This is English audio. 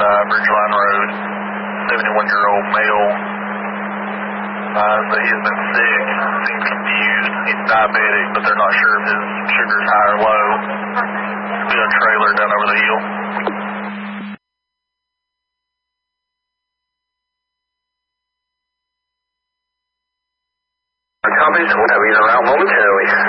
Bridgeline Road. 71-year-old male. That he has been sick, seems confused. He's diabetic, but they're not sure if his sugar's high or low. Be a trailer down over the hill. Copies, we'll have you around momentarily.